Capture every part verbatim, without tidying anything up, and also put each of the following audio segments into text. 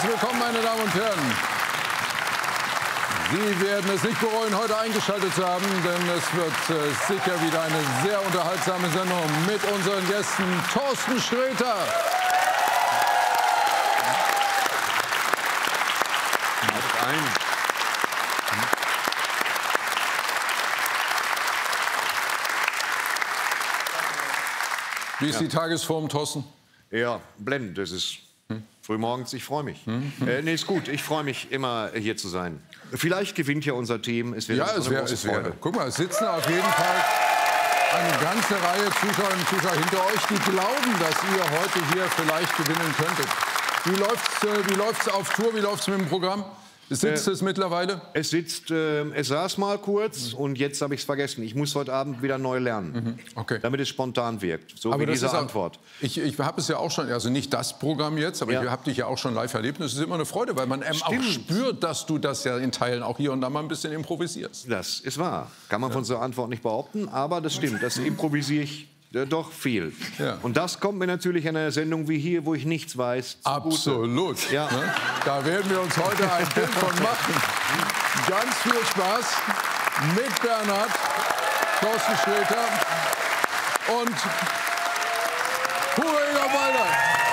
Herzlich willkommen, meine Damen und Herren. Sie werden es nicht bereuen, heute eingeschaltet zu haben, denn es wird äh, sicher wieder eine sehr unterhaltsame Sendung mit unseren Gästen Thorsten Sträter. Wie ist ja. die Tagesform, Thorsten? Ja, blendend. Das ist hm? frühmorgens. Ich freue mich. Hm? Hm? Äh, nee, ist gut. Ich freue mich, immer hier zu sein. Vielleicht gewinnt ja unser Team. Es ja, es wäre es wäre. Guck mal, es sitzen auf jeden Fall eine ganze Reihe Zuschauerinnen und Zuschauer hinter euch, die glauben, dass ihr heute hier vielleicht gewinnen könntet. Wie läuft's, äh, wie läuft's auf Tour? Wie läuft's mit dem Programm? Sitzt äh, es mittlerweile? Es sitzt, äh, es saß mal kurz mhm. und jetzt habe ich es vergessen. Ich muss heute Abend wieder neu lernen, mhm. okay. damit es spontan wirkt, so aber wie diese Antwort. Auch, ich ich habe es ja auch schon, also nicht das Programm jetzt, aber ja. ich habe dich ja auch schon live erlebt. Und es ist immer eine Freude, weil man ähm, auch spürt, dass du das ja in Teilen auch hier und da mal ein bisschen improvisierst. Das ist wahr. Kann man ja. von so einer Antwort nicht behaupten, aber das stimmt. Das improvisiere ich ja, doch viel. Ja. Und das kommt mir natürlich in einer Sendung wie hier, wo ich nichts weiß. Absolut. Ja. Ne? Da werden wir uns heute ein Bild von machen. Ganz viel Spaß mit Bernhard, Thorsten Sträter und Hugo Egon Balder.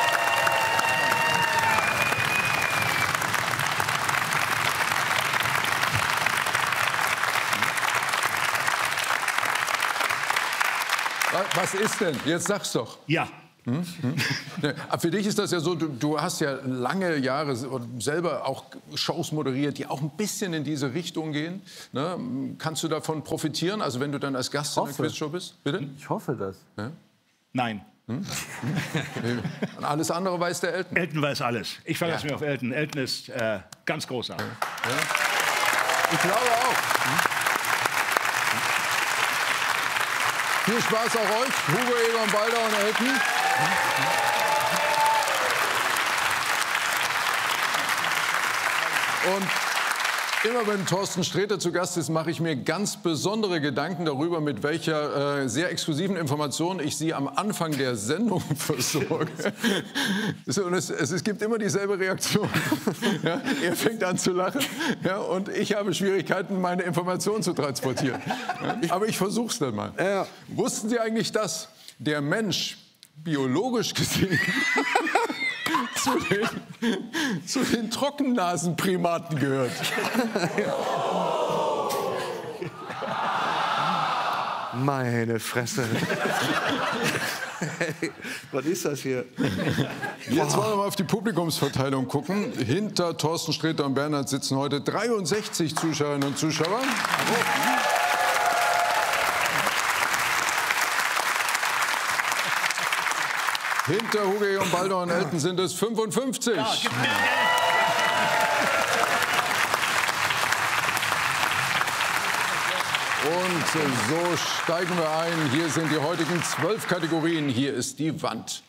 Was ist denn? Jetzt sag's doch. Ja. Hm? Hm? Für dich ist das ja so, du, du hast ja lange Jahre selber auch Shows moderiert, die auch ein bisschen in diese Richtung gehen. Ne? Kannst du davon profitieren, also wenn du dann als Gast in der Quizshow bist? Bitte? Ich hoffe das. Ja? Nein. Hm? Und alles andere weiß der Elton? Elton weiß alles. Ich verlasse ja. mich auf Elton. Elton ist äh, ganz großartig. Ja. Ja. Ich glaube auch. Hm? Viel Spaß auch euch, Hugo Egon Balder und Elton. Und immer wenn Thorsten Sträter zu Gast ist, mache ich mir ganz besondere Gedanken darüber, mit welcher äh, sehr exklusiven Information ich Sie am Anfang der Sendung versorge. Und es, es, es gibt immer dieselbe Reaktion. Ja, er fängt an zu lachen, ja, und ich habe Schwierigkeiten, meine Informationen zu transportieren. Ja, aber ich versuche es dann mal. Ja. Wussten Sie eigentlich, dass der Mensch biologisch gesehen zu den, zu den Trockennasenprimaten gehört? Meine Fresse. Hey, was ist das hier? Jetzt wollen wir mal auf die Publikumsverteilung gucken. Hinter Thorsten Sträter und Bernhard sitzen heute dreiundsechzig Zuschauerinnen und Zuschauer. Hinter Hugo Egon Balder und Elton sind es fünfundfünfzig. Ja, gib mir Und so steigen wir ein. Hier sind die heutigen zwölf Kategorien. Hier ist die Wand.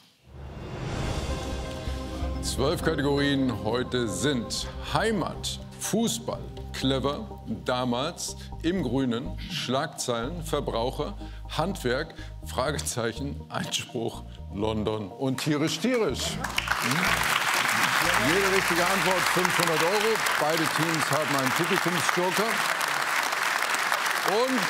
Zwölf Kategorien heute sind Heimat, Fußball, Clever, Damals, Im Grünen, Schlagzeilen, Verbraucher, Handwerk, Fragezeichen, Einspruch, London und tierisch, tierisch. Hm? Jede richtige Antwort fünfhundert Euro. Beide Teams haben einen Publikumsjoker. Und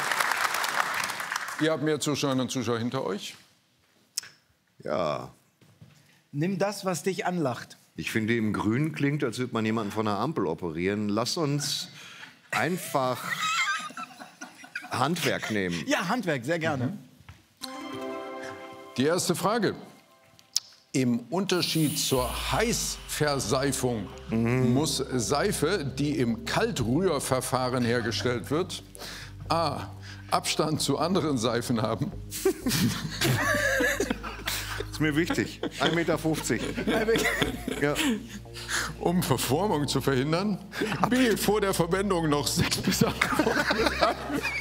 ihr habt mehr Zuschauerinnen und Zuschauer hinter euch. Ja. Nimm das, was dich anlacht. Ich finde, Im Grün klingt, als würde man jemanden von einer Ampel operieren. Lass uns einfach Handwerk nehmen. Ja, Handwerk, sehr gerne. Mhm. Die erste Frage. Im Unterschied zur Heißverseifung mhm. muss Seife, die im Kaltrührverfahren hergestellt wird, a. Abstand zu anderen Seifen haben. Ist mir wichtig. ein Meter fünfzig. Ja. Um Verformung zu verhindern. B. Vor der Verwendung noch sechs bis acht Wochen.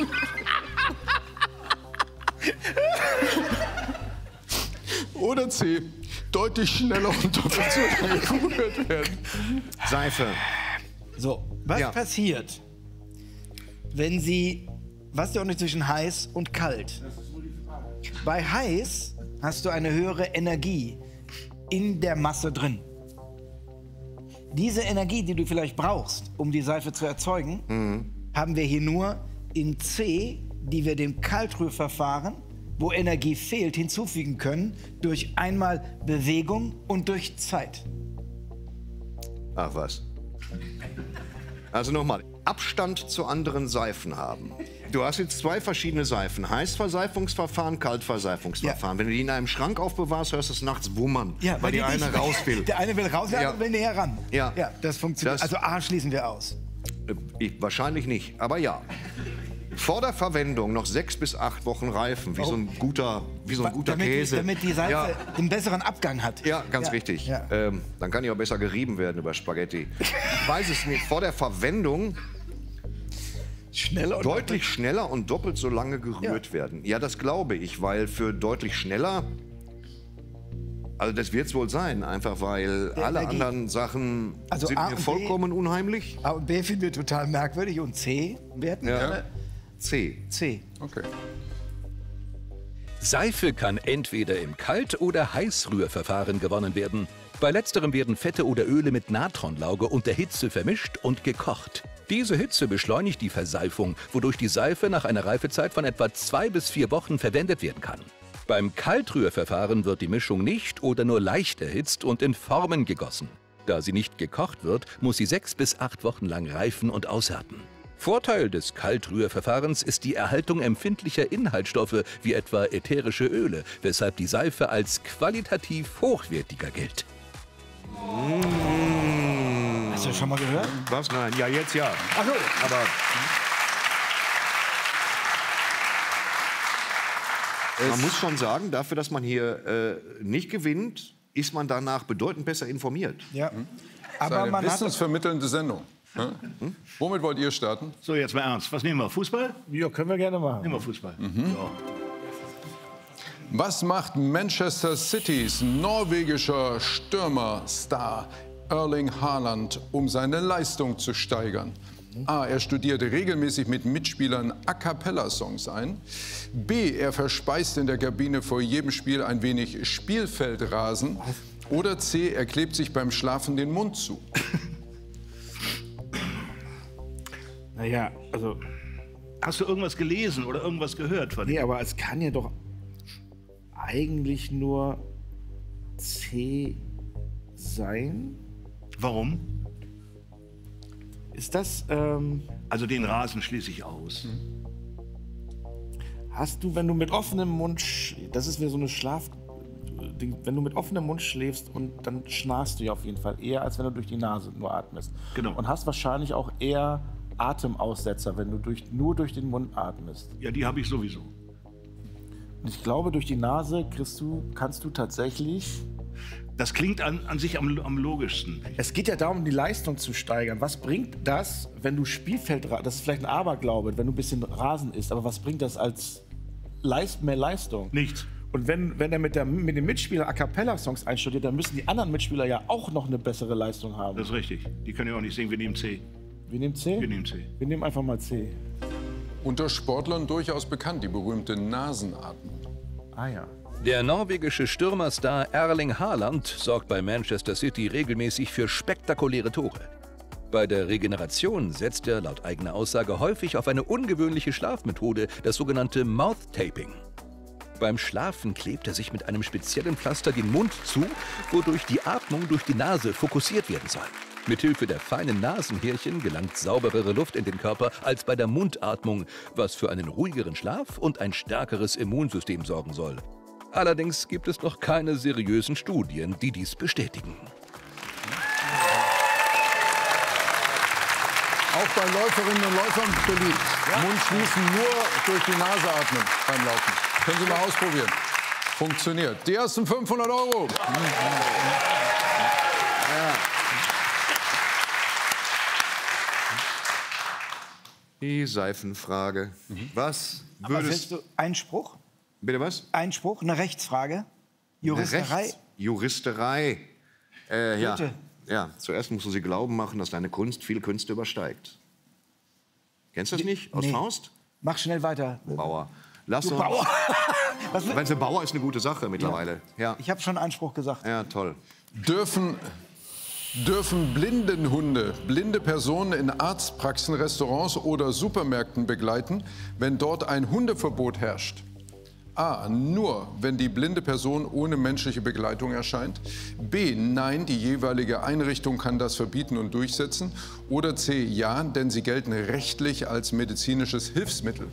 Oder C. Deutlich schneller und doppelt so lange gerührt werden. Seife. So, was ja. passiert, wenn Sie... Was ist der Unterschied zwischen heiß und kalt? Bei heiß hast du eine höhere Energie in der Masse drin. Diese Energie, die du vielleicht brauchst, um die Seife zu erzeugen, mhm. haben wir hier nur in C, die wir dem Kaltrührverfahren, wo Energie fehlt, hinzufügen können durch einmal Bewegung und durch Zeit. Ach was. Also nochmal, Abstand zu anderen Seifen haben. Du hast jetzt zwei verschiedene Seifen. Heißverseifungsverfahren, Kaltverseifungsverfahren. Ja. Wenn du die in einem Schrank aufbewahrst, hörst du es nachts wummern, ja, weil, weil die eine raus will. Der eine will raus, der ja. andere will näher ran. Ja, ja das funktioniert. Das, also A schließen wir aus. Ich, wahrscheinlich nicht, aber ja. Vor der Verwendung noch sechs bis acht Wochen reifen, wie oh. so ein guter, wie so ein guter damit Käse. Die, damit die Seife ja. einen besseren Abgang hat. Ja, ganz ja. richtig. Ja. Ähm, dann kann die auch besser gerieben werden über Spaghetti. Ich weiß es nicht. Vor der Verwendung schneller deutlich schneller und doppelt so lange gerührt ja. werden. Ja, das glaube ich, weil für deutlich schneller, also das wird es wohl sein, einfach weil der alle Energie. anderen Sachen also sind A mir vollkommen B, unheimlich. A und B finden wir total merkwürdig und C, wir hätten ja. gerne C. C. Okay. Seife kann entweder im Kalt- oder Heißrührverfahren gewonnen werden. Bei letzterem werden Fette oder Öle mit Natronlauge unter Hitze vermischt und gekocht. Diese Hitze beschleunigt die Verseifung, wodurch die Seife nach einer Reifezeit von etwa zwei bis vier Wochen verwendet werden kann. Beim Kaltrührverfahren wird die Mischung nicht oder nur leicht erhitzt und in Formen gegossen. Da sie nicht gekocht wird, muss sie sechs bis acht Wochen lang reifen und aushärten. Vorteil des Kaltrührverfahrens ist die Erhaltung empfindlicher Inhaltsstoffe wie etwa ätherische Öle, weshalb die Seife als qualitativ hochwertiger gilt. Mmh. Hast du das schon mal gehört? Was? Nein. Ja, jetzt ja. Ach so. Aber man muss schon sagen, dafür, dass man hier äh, nicht gewinnt, ist man danach bedeutend besser informiert. Ja. Hm? Aber eine man wissensvermittelnde Sendung. Hm? Hm? Womit wollt ihr starten? So, jetzt mal ernst. Was nehmen wir? Fußball? Ja, können wir gerne machen. Nehmen wir Fußball. Mhm. Ja. Was macht Manchester Citys norwegischer Stürmerstar Erling Haaland, um seine Leistung zu steigern? A. Er studiert regelmäßig mit Mitspielern A-cappella-Songs ein. B. Er verspeist in der Kabine vor jedem Spiel ein wenig Spielfeldrasen. Oder C. Er klebt sich beim Schlafen den Mund zu. Naja, also... Hast du irgendwas gelesen oder irgendwas gehört von ihm? Nee, aber es kann ja doch eigentlich nur C sein. Warum? Ist das... Ähm, also den Rasen schließe ich aus. Hast du, wenn du mit offenem Mund... Das ist wie so eine Schlaf... Wenn du mit offenem Mund schläfst und dann schnarchst du ja auf jeden Fall eher, als wenn du durch die Nase nur atmest. Genau. Und hast wahrscheinlich auch eher Atemaussetzer, wenn du durch, nur durch den Mund atmest. Ja, die habe ich sowieso. Und ich glaube, durch die Nase kriegst du, kannst du tatsächlich... Das klingt an, an sich am, am logischsten. Es geht ja darum, die Leistung zu steigern. Was bringt das, wenn du Spielfeld... Das ist vielleicht ein Aberglaube, wenn du ein bisschen Rasen isst. Aber was bringt das als Leist, mehr Leistung? Nichts. Und wenn, wenn er mit, der, mit den Mitspielern A-cappella-Songs einstudiert, dann müssen die anderen Mitspieler ja auch noch eine bessere Leistung haben. Das ist richtig. Die können ja auch nicht singen. Wir nehmen C. Wir nehmen C? Wir nehmen C. Wir nehmen einfach mal C. Unter Sportlern durchaus bekannt, die berühmte Nasenatmung. Ah ja. Der norwegische Stürmerstar Erling Haaland sorgt bei Manchester City regelmäßig für spektakuläre Tore. Bei der Regeneration setzt er laut eigener Aussage häufig auf eine ungewöhnliche Schlafmethode, das sogenannte Mouth-Taping. Beim Schlafen klebt er sich mit einem speziellen Pflaster den Mund zu, wodurch die Atmung durch die Nase fokussiert werden soll. Mithilfe der feinen Nasenhärchen gelangt sauberere Luft in den Körper als bei der Mundatmung, was für einen ruhigeren Schlaf und ein stärkeres Immunsystem sorgen soll. Allerdings gibt es noch keine seriösen Studien, die dies bestätigen. Auch bei Läuferinnen und Läufern beliebt. Ja. Mund schließen, nur durch die Nase atmen beim Laufen. Können Sie mal ausprobieren. Funktioniert. Die ersten fünfhundert Euro. Ja. Die Seifenfrage. Mhm. Was würdest du... Einspruch? Bitte was? Einspruch, eine Rechtsfrage. Juristerei. Rechts, Juristerei. Äh, ja. Bitte. Ja, zuerst musst du sie glauben machen, dass deine Kunst viel Künste übersteigt. Kennst du das nicht aus nee. Faust? Mach schnell weiter. Bauer. Lass du uns. Bauer. Wenn sie Bauer ist eine gute Sache mittlerweile. Ja. Ich habe schon Einspruch gesagt. Ja, toll. Dürfen, Dürfen Blindenhunde blinde Personen in Arztpraxen, Restaurants oder Supermärkten begleiten, wenn dort ein Hundeverbot herrscht? A. Nur, wenn die blinde Person ohne menschliche Begleitung erscheint. B. Nein, die jeweilige Einrichtung kann das verbieten und durchsetzen. Oder C. Ja, denn sie gelten rechtlich als medizinisches Hilfsmittel.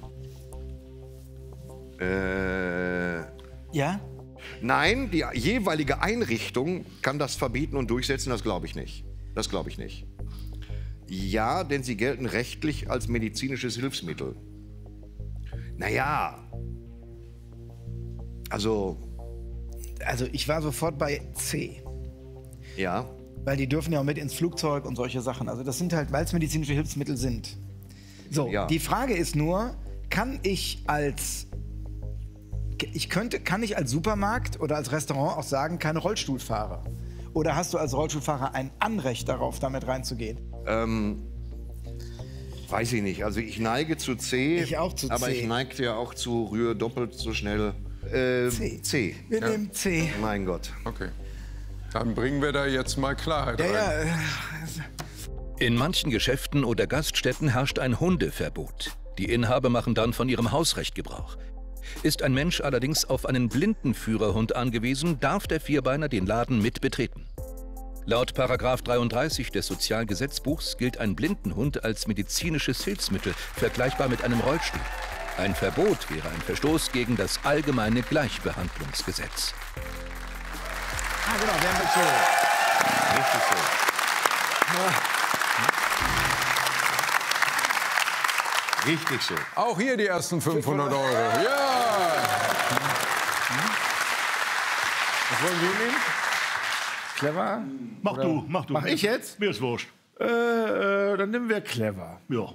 Äh, Ja? nein, die jeweilige Einrichtung kann das verbieten und durchsetzen, das glaube ich nicht. Das glaube ich nicht. Ja, denn sie gelten rechtlich als medizinisches Hilfsmittel. Naja, also, Also ich war sofort bei C. ja. Weil die dürfen ja auch mit ins Flugzeug und solche Sachen. Also das sind halt, weil es medizinische Hilfsmittel sind. So, Ja. die Frage ist nur, kann ich als ich könnte, kann ich als Supermarkt oder als Restaurant auch sagen, keine Rollstuhlfahrer? Oder hast du als Rollstuhlfahrer ein Anrecht darauf, damit reinzugehen? Ähm, weiß ich nicht. Also ich neige zu C. Ich auch zu aber C. ich neige ja auch zu Rühr doppelt so schnell. Äh, C. C. Wir nehmen C. Mein Gott. Okay. Dann bringen wir da jetzt mal Klarheit Ja, rein. ja, äh, In manchen Geschäften oder Gaststätten herrscht ein Hundeverbot. Die Inhaber machen dann von ihrem Hausrecht Gebrauch. Ist ein Mensch allerdings auf einen Blindenführerhund angewiesen, darf der Vierbeiner den Laden mit betreten. Laut Paragraph dreiunddreißig des Sozialgesetzbuchs gilt ein Blindenhund als medizinisches Hilfsmittel, vergleichbar mit einem Rollstuhl. Ein Verbot wäre ein Verstoß gegen das allgemeine Gleichbehandlungsgesetz. ah, genau, wir haben das so. Richtig so. Richtig so. Auch hier die ersten fünfhundert Euro. Ja! Was wollen wir nehmen? Clever? Mach Oder du, mach du. Mach ich jetzt? Mir ist wurscht. Äh, äh, dann nehmen wir clever. Ja.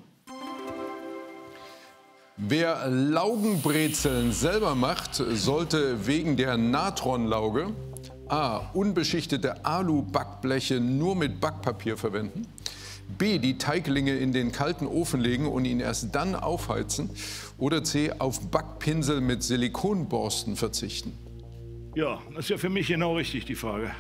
Wer Laugenbrezeln selber macht, sollte wegen der Natronlauge A. unbeschichtete Alu-Backbleche nur mit Backpapier verwenden, B. die Teiglinge in den kalten Ofen legen und ihn erst dann aufheizen oder C. auf Backpinsel mit Silikonborsten verzichten. Ja, das ist ja für mich genau richtig, die Frage.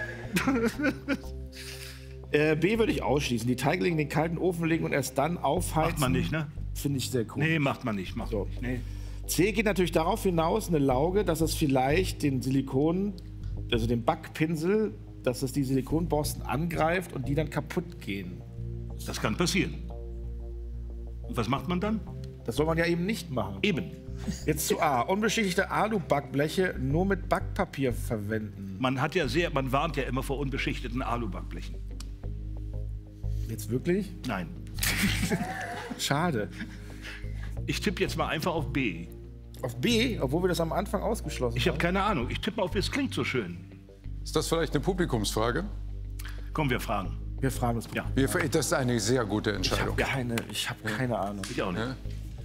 Äh, B würde ich ausschließen. Die Teiglinge in den kalten Ofen legen und erst dann aufheizen. Macht man nicht, ne? Finde ich sehr cool. Nee, macht man nicht. Macht So. man nicht. Nee. C geht natürlich darauf hinaus, eine Lauge, dass es vielleicht den Silikon, also den Backpinsel, dass es die Silikonborsten angreift und die dann kaputt gehen. Das kann passieren. Und was macht man dann? Das soll man ja eben nicht machen. Eben. Jetzt zu A. Unbeschichtete Alu-Backbleche nur mit Backpapier verwenden. Man hat ja sehr, man warnt ja immer vor unbeschichteten Alubackblechen. Jetzt wirklich? Nein. Schade. Ich tippe jetzt mal einfach auf B. Auf B, obwohl wir das am Anfang ausgeschlossen Ich habe keine Ahnung. Ich tippe mal auf B. Es klingt so schön. Ist das vielleicht eine Publikumsfrage? Komm, wir fragen. haben. Wir fragen uns. Ja. Wir, das ist eine sehr gute Ich Entscheidung. habe keine, ich hab keine Ahnung. Ich auch nicht. Ja.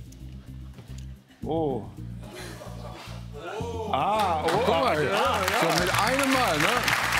Oh. Ah, oh. Guck mal, so mit einem Mal, ne?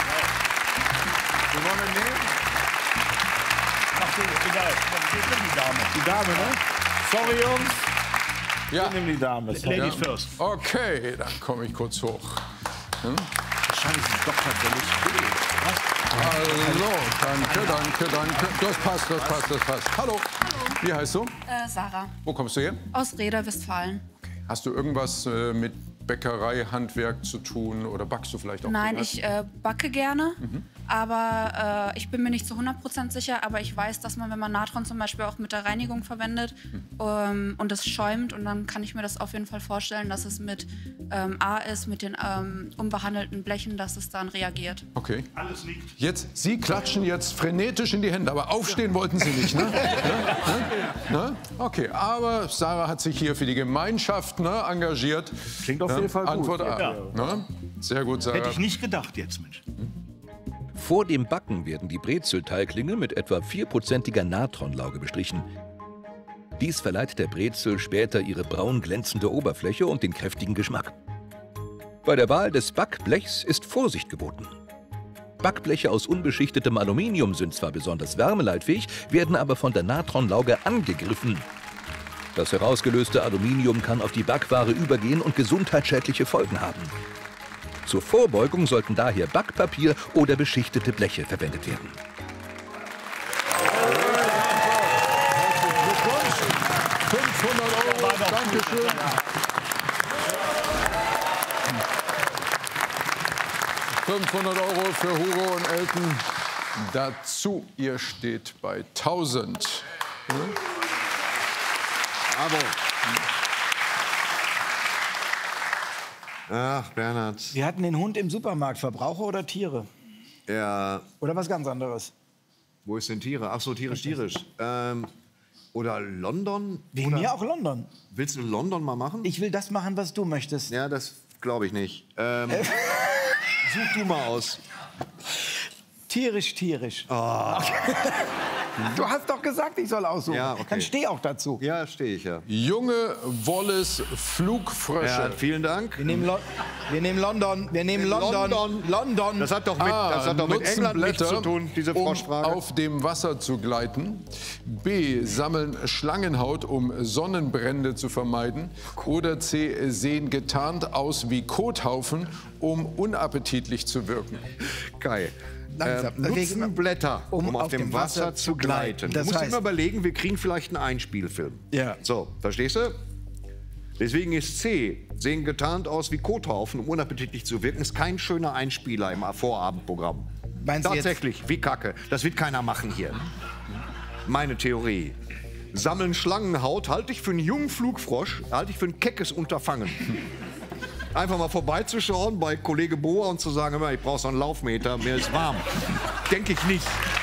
Wir wollen den nehmen? Ach so, egal. Wir nehmen die Dame. Die Dame, ne? Sorry, Jungs. Ja. Wir nehmen die Dame. Sorry. Ladies first. Okay, dann komme ich kurz hoch. Wahrscheinlich ist es doch tatsächlich B. Hallo, danke, danke, danke. Das passt, das passt, das passt. Hallo. Wie heißt du? Äh, Sarah, Wo kommst du her? aus Reda, Westfalen. Hast du irgendwas äh, mit Bäckerei, Handwerk zu tun oder backst du vielleicht auch? Nein, privat? ich äh, backe gerne, aber äh, ich bin mir nicht zu hundert Prozent sicher. Aber ich weiß, dass man, wenn man Natron zum Beispiel auch mit der Reinigung verwendet ähm, und es schäumt, und dann kann ich mir das auf jeden Fall vorstellen, dass es mit ähm, A ist, mit den ähm, unbehandelten Blechen, dass es dann reagiert. Okay. Alles liegt. Jetzt, Sie klatschen jetzt frenetisch in die Hände, aber aufstehen wollten Sie nicht, ne? ne? ne? ne? Okay, aber Sarah hat sich hier für die Gemeinschaft ne, engagiert. Klingt auf Ne? jeden Fall gut. Antwort A. Ja. Ne? Sehr gut, Sarah. Hätte ich nicht gedacht jetzt, Mensch. Vor dem Backen werden die Brezelteiglinge mit etwa vierprozentiger Natronlauge bestrichen. Dies verleiht der Brezel später ihre braun glänzende Oberfläche und den kräftigen Geschmack. Bei der Wahl des Backblechs ist Vorsicht geboten. Backbleche aus unbeschichtetem Aluminium sind zwar besonders wärmeleitfähig, werden aber von der Natronlauge angegriffen. Das herausgelöste Aluminium kann auf die Backware übergehen und gesundheitsschädliche Folgen haben. Zur Vorbeugung sollten daher Backpapier oder beschichtete Bleche verwendet werden. fünfhundert Euro, Dankeschön. fünfhundert Euro für Hugo und Elton. Dazu, ihr steht bei tausend. Bravo. Ach, Bernhard. Wir hatten den Hund im Supermarkt. Verbraucher oder Tiere? Ja. Oder was ganz anderes? Wo ist denn Tiere? Ach so, tierisch, tierisch. Ähm, oder London? Wegen oder mir auch London. Willst du London mal machen? Ich will das machen, was du möchtest. Ja, das glaube ich nicht. Ähm, such du mal aus. Tierisch, tierisch. Oh. Du hast doch gesagt, ich soll aussuchen. Ja, okay. Dann steh auch dazu. Ja, stehe ich ja. Junge Wallace Flugfrösche. Ja, vielen Dank. Wir nehmen, Lo wir nehmen London. Wir nehmen London. London. London. Das hat doch mit, A, das hat doch mit nutzen England nichts Blätter, zu tun, diese um Froschfrage. auf dem Wasser zu gleiten. B, sammeln Schlangenhaut, um Sonnenbrände zu vermeiden. Oder C, sehen getarnt aus wie Kothaufen, um unappetitlich zu wirken. Kai. Langsam. Äh, nutzen Blätter, um, um auf, auf dem Wasser, Wasser zu gleiten. Das du musst heißt, immer überlegen, wir kriegen vielleicht einen Einspielfilm. Ja. So, verstehst du? Deswegen ist C, sehen getarnt aus wie Kothaufen, um unappetitlich zu wirken, ist kein schöner Einspieler im Vorabendprogramm. Meinst du Tatsächlich, wie Kacke. Das wird keiner machen hier. Meine Theorie. Sammeln Schlangenhaut halte ich für einen jungen Flugfrosch, halte ich für ein keckes Unterfangen. Einfach mal vorbeizuschauen bei Kollege Boa und zu sagen, ich brauche so einen Laufmeter, mir ist warm. Denke ich nicht.